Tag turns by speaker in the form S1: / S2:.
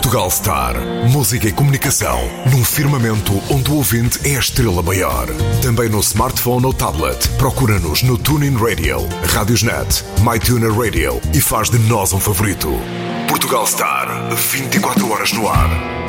S1: Portugal Star. Música e comunicação num firmamento onde o ouvinte é a estrela maior. Também no smartphone ou tablet. Procura-nos no TuneIn Radio, Radiosnet, MyTuner Radio e faz de nós um favorito. Portugal Star, 24 horas no ar.